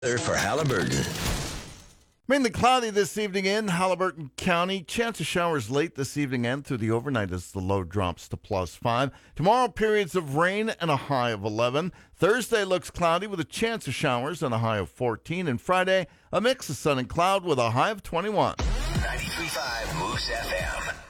For Halliburton. Mainly cloudy this evening in Halliburton County. Chance of showers late this evening and through the overnight as the low drops to +5. Tomorrow, periods of rain and a high of 11. Thursday looks cloudy with a chance of showers and a high of 14. And Friday, a mix of sun and cloud with a high of 21. 93.5 Moose FM.